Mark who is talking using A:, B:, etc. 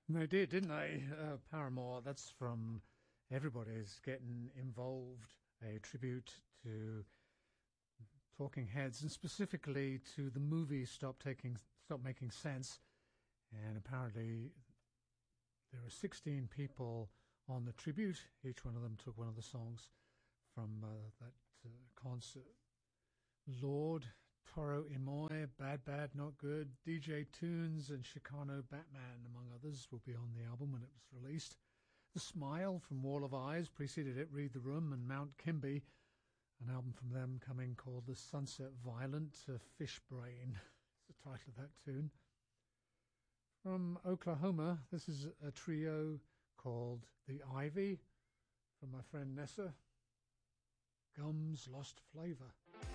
A: They did, didn't they? Paramore, that's from Everybody's Getting Involved, a tribute to Talking Heads, and specifically to the movie Stop Making Sense. And apparently there are 16 people on the tribute. Each one of them took one of the songs from that concert. Lord, Toro Imoy, Bad Bad Not Good, DJ Tunes, and Chicano Batman, among others, will be on the album when it was released. The Smile from Wall of Eyes preceded it, Read the Room, and Mount Kimby, an album from them coming called The Sunset Violent Fish Brain. It's the title of that tune. From Oklahoma, this is a trio called The Ivy, from my friend Nessa. Gum's Lost Flavor.